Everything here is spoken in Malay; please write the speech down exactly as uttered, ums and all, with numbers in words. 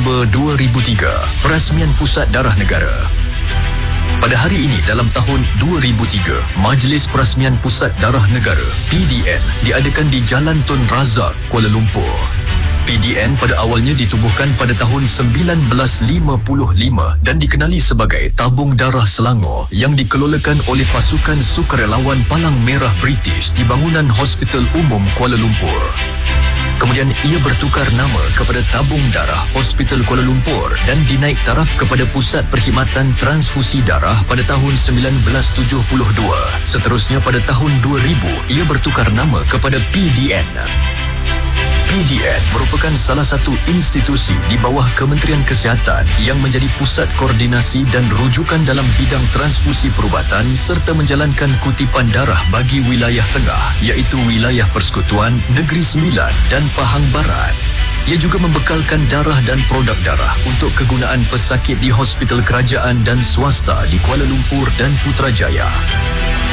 September dua ribu tiga, Perasmian Pusat Darah Negara. Pada hari ini dalam tahun dua ribu tiga, Majlis Perasmian Pusat Darah Negara P D N diadakan di Jalan Tun Razak, Kuala Lumpur. P D N pada awalnya ditubuhkan pada tahun sembilan belas lima puluh lima dan dikenali sebagai Tabung Darah Selangor yang dikelolakan oleh pasukan sukarelawan Palang Merah British di bangunan Hospital Umum Kuala Lumpur. Kemudian ia bertukar nama kepada Tabung Darah Hospital Kuala Lumpur dan dinaik taraf kepada Pusat Perkhidmatan Transfusi Darah pada tahun sembilan belas tujuh puluh dua. Seterusnya pada tahun dua ribu, ia bertukar nama kepada P D N. P D N merupakan salah satu institusi di bawah Kementerian Kesihatan yang menjadi pusat koordinasi dan rujukan dalam bidang transfusi perubatan serta menjalankan kutipan darah bagi wilayah tengah iaitu wilayah Persekutuan, Negeri Sembilan dan Pahang Barat. Ia juga membekalkan darah dan produk darah untuk kegunaan pesakit di hospital kerajaan dan swasta di Kuala Lumpur dan Putrajaya.